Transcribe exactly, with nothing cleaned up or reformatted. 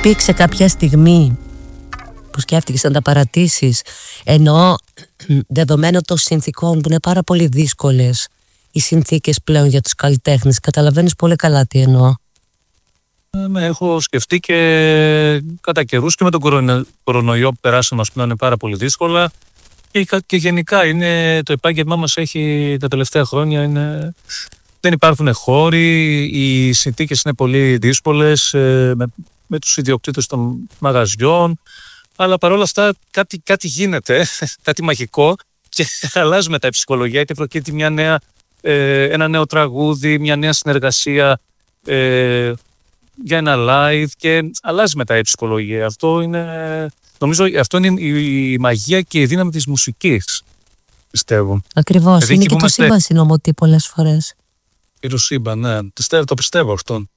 Υπήρξε κάποια στιγμή που σκέφτηκες να τα παρατήσεις, ενώ δεδομένου των συνθήκων που είναι πάρα πολύ δύσκολες οι συνθήκες πλέον για τους καλλιτέχνες? Καταλαβαίνεις πολύ καλά τι εννοώ. Με έχω σκεφτεί και κατά καιρούς και με τον κορονο... κορονοϊό που περάσαμε, ας πούμε, είναι πάρα πολύ δύσκολα και, και γενικά είναι, το επάγγελμά μας έχει τα τελευταία χρόνια είναι, δεν υπάρχουν χώροι, οι συνθήκες είναι πολύ δύσκολες ε, με, με τους ιδιοκτήτες των μαγαζιών, αλλά παρόλα αυτά κάτι, κάτι γίνεται, κάτι μαγικό και αλλάζουμε τα ψυχολογία, είτε προκύπτει μια νέα, ε, ένα νέο τραγούδι, μια νέα συνεργασία ε, για ένα live και αλλάζει μετά η ψυχολογία. Αυτό είναι, νομίζω, αυτό είναι η, η μαγεία και η δύναμη της μουσικής, πιστεύω. Ακριβώς, δηλαδή, είναι και το σύμπαν συνωμοτεί πολλές φορές. Και το σύμπαν, ναι. Το πιστεύω αυτό.